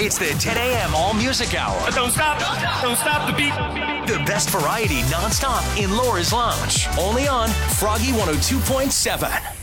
It's the 10 a.m. All Music Hour. Don't stop the beat. The best variety nonstop in Laura's Lounge. Only on Froggy 102.7.